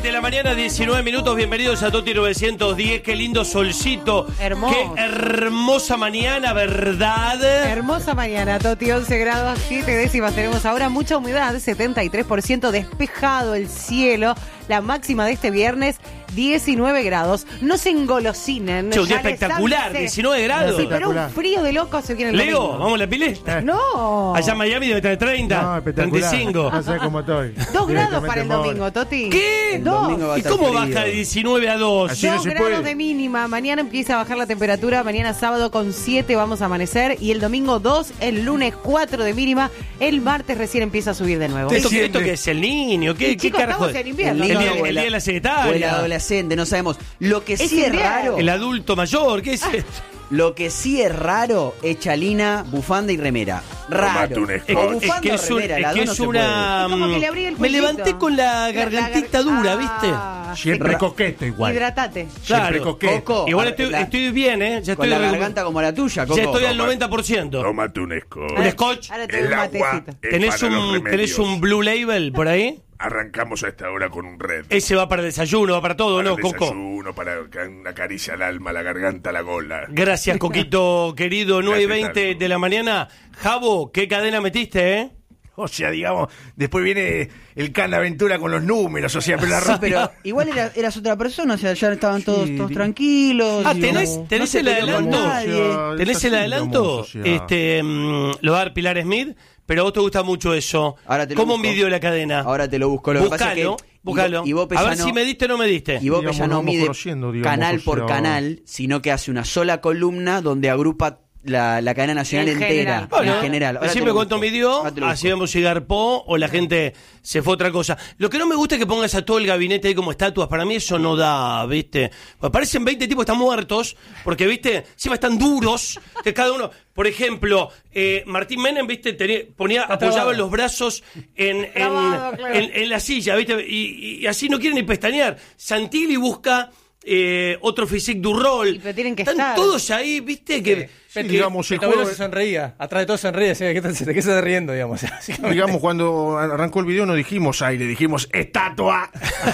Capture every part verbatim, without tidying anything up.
De la mañana, diecinueve minutos, bienvenidos a Toti novecientos diez, qué lindo solcito. Hermoso. Qué hermosa mañana, ¿verdad? Hermosa mañana, Toti, once grados, siete décimas tenemos ahora, mucha humedad, setenta y tres por ciento, despejado el cielo, la máxima de este viernes, diecinueve grados. No se engolosinen. Che, un día ya les espectacular, avisé. diecinueve grados. Sí, pero un frío de loco se viene el Leo, domingo. vamos a la pileta. No. Allá en Miami debe tener treinta, No, espectacular. treinta y cinco. No sé cómo estoy. Dos grados para el Directamente domingo, Toti. ¿Qué? Dos. domingo va a ¿Y estar cómo frío. baja de diecinueve a dos? Así no Dos se grados puede. de mínima. Mañana empieza a bajar la temperatura. Mañana sábado con siete vamos a amanecer. Y el domingo dos, el lunes cuatro de mínima. El martes recién empieza a subir de nuevo. ¿Esto, qué, ¿Esto qué es? ¿El niño? ¿Qué, Y, qué chicos, carajo? estamos es? en invierno, El día, ¿no? el día de la O el secretaria. adolescente, no sabemos. Lo que Es sí es invierno. raro, El adulto mayor, ¿qué es esto? lo que sí es raro es chalina, bufanda y remera. Raro. Es, O es bufanda que o es, un- remera, es las que dos no es se una... Es como que le abrí el Me cuellito. levanté con la gargantita La gar- dura, Ah, ¿viste? Siempre Ra- coqueto igual. Hidratate. Siempre Claro. coqueto. Coco, Igual a- estoy, la- estoy bien, ¿eh? Ya Con estoy, la re- garganta como la tuya, Coco. ya estoy al Toma. noventa por ciento. Tómate un esco. ¿Un scotch? Ahora te doy El un agua matecito. es ¿Tenés para los un, ¿Tenés remedios. un Blue Label por ahí? Arrancamos a esta hora con un red. Ese va para el desayuno, va para todo, Para ¿no, el Coco? desayuno, para una caricia al alma, la garganta, la gola. Gracias, Coquito, querido. nueve y veinte tanto. de la mañana. Javo, ¿qué cadena metiste, eh? O sea, digamos, después viene el Can Aventura con los números, o sea, pero la Sí, ropa... pero igual era- eras otra persona, o sea, ya estaban todos, Sí. todos tranquilos. Ah, y ¿tenés, no- tenés no se el peleó con adelanto? nadie. ¿Tenés Así el la adelanto? sociedad. Este, mm, lo va a dar Pilar Smith, pero a vos te gusta mucho eso. Ahora te lo ¿Cómo busco. midió la cadena? Ahora te lo busco. Lo que pasa es que- Búscalo, búscalo. Y vos, y vos a ver Pesano- si me diste o no me diste. Y Bope Digamos, ya lo no vamos mide conociendo, digamos, canal o por sea- canal, sino que hace una sola columna donde agrupa la, la cadena nacional En entera. general. Bueno, en general. Ahora te decime lo cuánto busco. midió, Ahora te lo así busco. vemos si garpó o la gente se fue a otra cosa. Lo que no me gusta es que pongas a todo el gabinete ahí como estatuas. Para mí eso no da, ¿viste? Pues parecen veinte tipos que están muertos, porque, ¿viste? Encima están duros, que cada uno... Por ejemplo, eh, Martín Menem, ¿viste? Tenía, ponía, apoyaba los brazos en, en, Trabado, claro. en, en la silla, ¿viste? Y, y así no quieren ni pestañear. Santilli busca... Eh, otro physique du rol. Y pero tienen que Están estar. todos ahí, ¿viste? Que Sí, digamos, el Petabuelo juego, se sonreía, atrás de todo sonreía, decía, ¿qué te, ¿de qué se está riendo, digamos? básicamente? digamos, cuando arrancó el video no dijimos aire, dijimos estatua.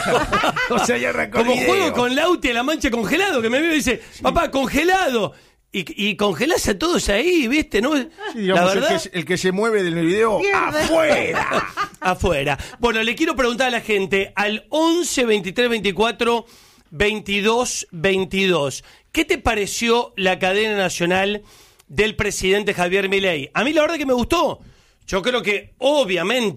O sea, ya arrancó como el video. juego con Lauti a la mancha congelado, que me vio y dice, papá, congelado. Y, y congelás a todos ahí, ¿viste? ¿No? Sí, La digamos, el, verdad, que, el que se mueve del video, Pierde. afuera. afuera. Bueno, le quiero preguntar a la gente al once, veintitrés, veinticuatro, veintidós, veintidós. ¿Qué te pareció la cadena nacional del presidente Javier Milei? A mí la verdad que me gustó. Yo creo que, obviamente,